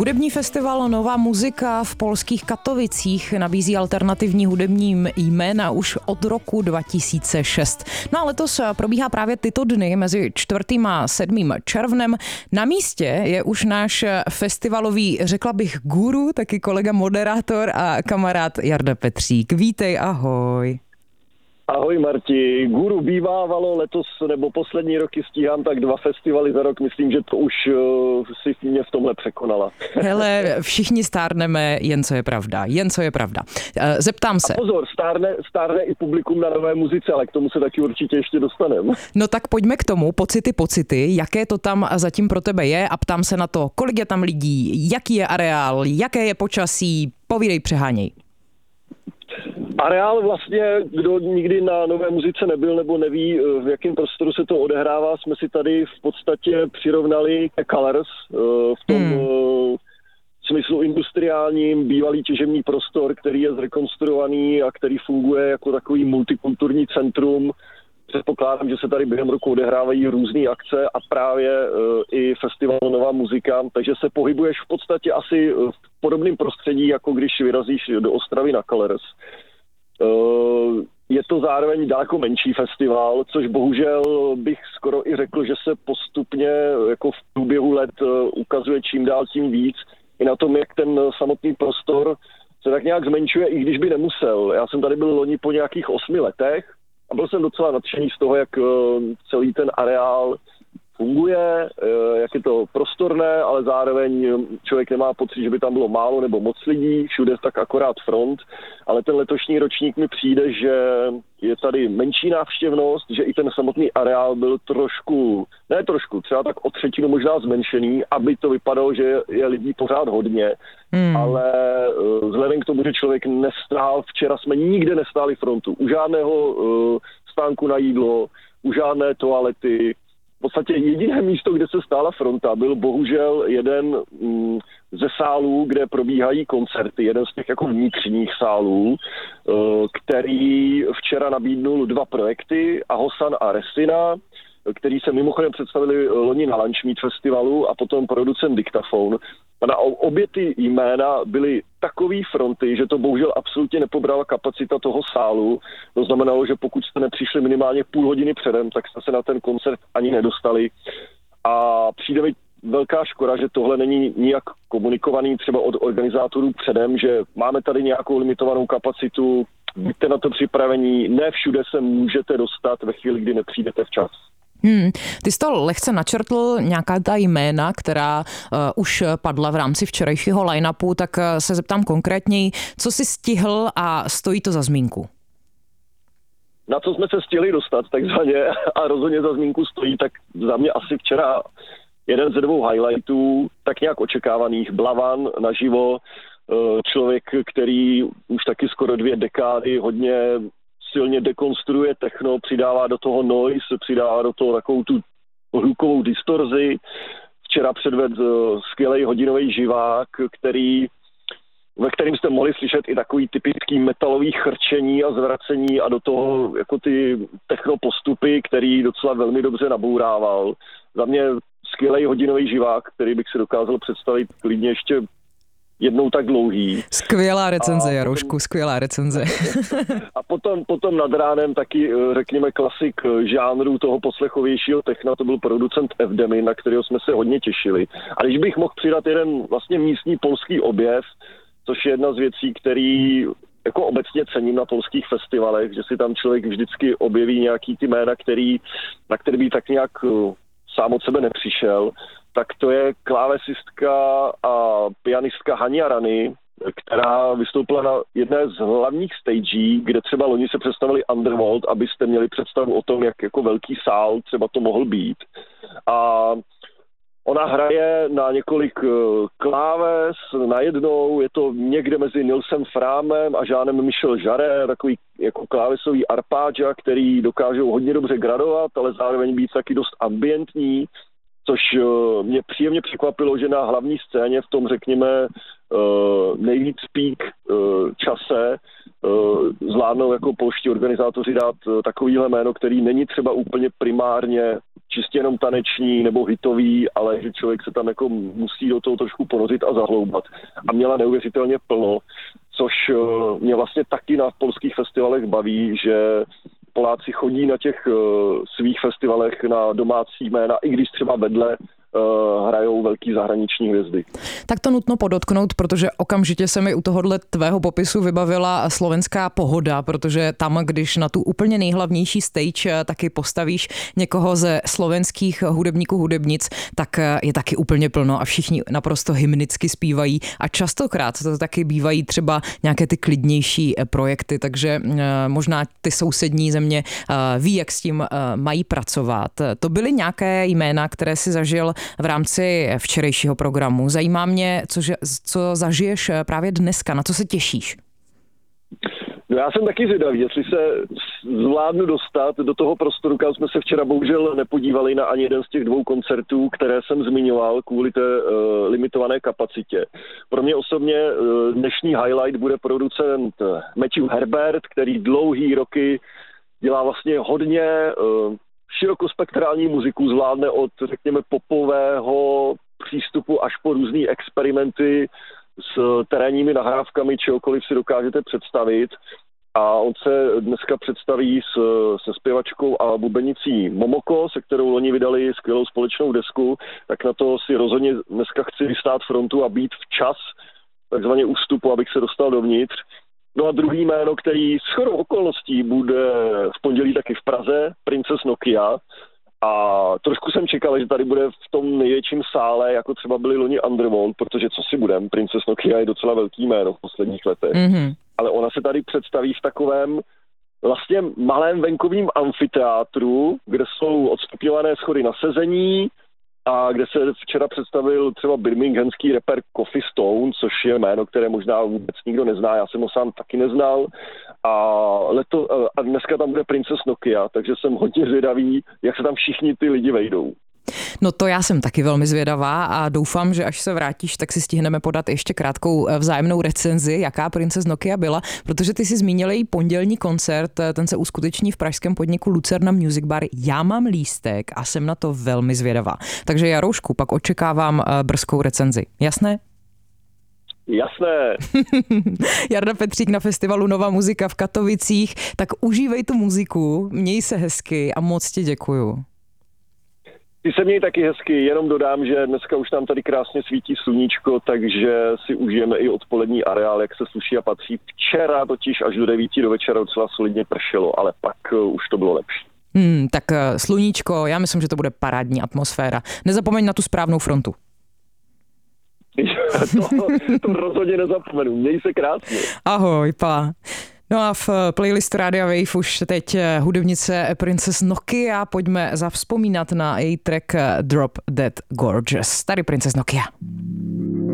Hudební festival Nová muzika v polských Katovicích nabízí alternativní hudební jména už od roku 2006. No a letos probíhá právě tyto dny mezi 4. a 7. červnem. Na místě je už náš festivalový, řekla bych, guru, taky kolega moderátor a kamarád Jarda Petřík. Vítej, ahoj. Ahoj Marti, guru bývávalo letos, nebo poslední roky stíhám tak 2 festivaly za rok, myslím, že to už si mě v tomhle překonala. Hele, všichni stárneme, jen co je pravda, Zeptám se. A pozor, stárne i publikum na nové muzice, ale k tomu se taky určitě ještě dostaneme. No tak pojďme k tomu, pocity, jaké to tam zatím pro tebe je a ptám se na to, kolik je tam lidí, jaký je areál, jaké je počasí, povídej, přeháněj. Areál vlastně, kdo nikdy na nové muzice nebyl nebo neví, v jakém prostoru se to odehrává, jsme si tady v podstatě přirovnali ke Colors v tom smyslu industriálním, bývalý těžební prostor, který je zrekonstruovaný a který funguje jako takový multikulturní centrum. Předpokládám, že se tady během roku odehrávají různé akce a právě i festival Nová muzika, takže se pohybuješ v podstatě asi v podobném prostředí, jako když vyrazíš do Ostravy na Colors. Je to zároveň daleko menší festival, což bohužel bych skoro i řekl, že se postupně jako v průběhu let ukazuje čím dál tím víc. I na tom, jak ten samotný prostor se tak nějak zmenšuje, i když by nemusel. Já jsem tady byl loni po nějakých 8 letech a byl jsem docela nadšený z toho, jak celý ten areál funguje, jak je to prostorné, ale zároveň člověk nemá pocit, že by tam bylo málo nebo moc lidí, všude tak akorát front, ale ten letošní ročník mi přijde, že je tady menší návštěvnost, že i ten samotný areál byl třeba tak o 1/3 možná zmenšený, aby to vypadalo, že je lidí pořád hodně, ale vzhledem k tomu, že člověk nestál, včera jsme nikde nestáli frontu, u žádného stánku na jídlo, u žádné toalety. V podstatě jediné místo, kde se stála fronta, byl bohužel jeden ze sálů, kde probíhají koncerty, jeden z těch jako vnitřních sálů, který včera nabídnul 2 projekty, Ahosan a Resina, který se mimochodem představili loni na Lunch Meet festivalu a potom producent Dictaphone. A na obě ty jména byly takový fronty, že to bohužel absolutně nepobrala kapacita toho sálu. To znamenalo, že pokud jste nepřišli minimálně půl hodiny předem, tak jste se na ten koncert ani nedostali. A přijde mi velká škoda, že tohle není nijak komunikovaný třeba od organizátorů předem, že máme tady nějakou limitovanou kapacitu, buďte na to připravení, ne všude se můžete dostat ve chvíli, kdy nepřijdete včas. Ty jsi to lehce načrtl, nějaká ta jména, která už padla v rámci včerejšího line-upu, tak se zeptám konkrétněji, co jsi stihl a stojí to za zmínku? Na co jsme se stihli dostat takzvaně a rozhodně za zmínku stojí, tak za mě asi včera jeden ze 2 highlightů, tak nějak očekávaných, Blavan naživo, člověk, který už taky skoro 2 dekády hodně silně dekonstruuje techno, přidává do toho noise, přidává do toho takovou tu hlukovou distorzi. Včera předvedl skvělý hodinový živák, ve kterým jste mohli slyšet i takový typický metalový chrčení a zvracení a do toho jako ty techno postupy, který docela velmi dobře nabourával. Za mě skvělý hodinový živák, který bych si dokázal představit klidně ještě jednou tak dlouhý. Skvělá recenze, Jaroušku, skvělá recenze. A potom nad ránem taky, řekněme, klasik žánru toho poslechovějšího techna, to byl producent Evdemy, na kterého jsme se hodně těšili. A když bych mohl přidat jeden vlastně místní polský objev, což je jedna z věcí, který jako obecně cením na polských festivalech, že si tam člověk vždycky objeví nějaký ty jména, na který by tak nějak sám od sebe nepřišel, tak to je klávesistka a pianistka Hania Rany, která vystoupila na jedné z hlavních stagí, kde třeba loni se představili Underworld, abyste měli představu o tom, jak jako velký sál třeba to mohl být. A ona hraje na několik kláves najednou, je to někde mezi Nilsem Frámem a Jeanem Michel Jarre, takový jako klávesový arpáďa, který dokážou hodně dobře gradovat, ale zároveň být taky dost ambientní, což mě příjemně překvapilo, že na hlavní scéně v tom, řekněme, nejvíc peak čase zvládnou jako polští organizátoři dát takovýhle jméno, který není třeba úplně primárně čistě jenom taneční nebo hitový, ale že člověk se tam jako musí do toho trošku ponořit a zahloubat. A měla neuvěřitelně plno, což mě vlastně taky na polských festivalech baví, že Poláci chodí na těch svých festivalech na domácí jména, i když třeba vedle hrajou velký zahraniční hvězdy. Tak to nutno podotknout, protože okamžitě se mi u tohohle tvého popisu vybavila slovenská Pohoda, protože tam, když na tu úplně nejhlavnější stage taky postavíš někoho ze slovenských hudebníků, hudebnic, tak je taky úplně plno a všichni naprosto hymnicky zpívají a častokrát to taky bývají třeba nějaké ty klidnější projekty, takže možná ty sousední země ví, jak s tím mají pracovat. To byly nějaké jména, které si zažil v rámci včerejšího programu. Zajímá mě, co zažiješ právě dneska, na co se těšíš? No já jsem taky zvědavý, jestli se zvládnu dostat do toho prostoru, kam jsme se včera bohužel nepodívali na ani jeden z těch 2 koncertů, které jsem zmiňoval kvůli té limitované kapacitě. Pro mě osobně dnešní highlight bude producent Matthew Herbert, který dlouhý roky dělá vlastně hodně širokospektrální muziku, zvládne od, řekněme, popového přístupu až po různý experimenty s terénními nahrávkami, čehokoliv si dokážete představit. A on se dneska představí se zpěvačkou a bubenicí Momoko, se kterou loni vydali skvělou společnou desku, tak na to si rozhodně dneska chci vystát frontu a být včas, takzvaně u vstupu, abych se dostal dovnitř. No a druhý jméno, který shodou okolností bude v pondělí taky v Praze, Princess Nokia. A trošku jsem čekal, že tady bude v tom největším sále, jako třeba byli loni Underworld, protože co si budem, Princess Nokia je docela velký jméno v posledních letech. Mm-hmm. Ale ona se tady představí v takovém vlastně malém venkovním amfiteátru, kde jsou odstupňované schody na sezení, a kde se včera představil třeba birminghamský rapper Coffee Stone, což je jméno, které možná vůbec nikdo nezná, já jsem ho sám taky neznal. A dneska tam bude Princess Nokia, takže jsem hodně zvědavý, jak se tam všichni ty lidi vejdou. No to já jsem taky velmi zvědavá a doufám, že až se vrátíš, tak si stihneme podat ještě krátkou vzájemnou recenzi, jaká Princess Nokia byla, protože ty si zmínil její pondělní koncert, ten se uskuteční v pražském podniku Lucerna Music Bar. Já mám lístek a jsem na to velmi zvědavá. Takže Jaroušku, pak očekávám brzkou recenzi. Jasné? Jasné. Jarda Petřík na festivalu Nová muzika v Katovicích, tak užívej tu muziku, měj se hezky a moc ti děkuju. Ty se měj taky hezky, jenom dodám, že dneska už nám tady krásně svítí sluníčko, takže si užijeme i odpolední areál, jak se sluší a patří. Včera totiž až do 9 do večera docela solidně pršelo, ale pak už to bylo lepší. Tak sluníčko, já myslím, že to bude parádní atmosféra. Nezapomeň na tu správnou frontu. to rozhodně nezapomenu, měj se krásně. Ahoj, pa. No a v playlistu Rádia Wave už teď hudebnice Princess Nokia. Pojďme zavzpomínat na její track Drop Dead Gorgeous. Tady Princess Nokia.